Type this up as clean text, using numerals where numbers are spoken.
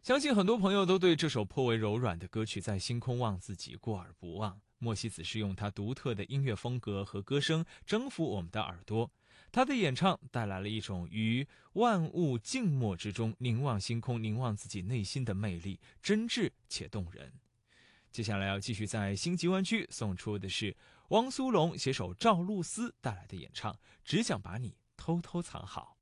相信很多朋友都对这首颇为柔软的歌曲《在星空望自己》过耳不忘。莫西子是用他独特的音乐风格和歌声征服我们的耳朵，他的演唱带来了一种于万物静默之中凝望星空、凝望自己内心的魅力，真挚且动人。接下来要继续在星级湾区送出的是汪苏泷携手赵露思带来的演唱《只想把你偷偷藏好》。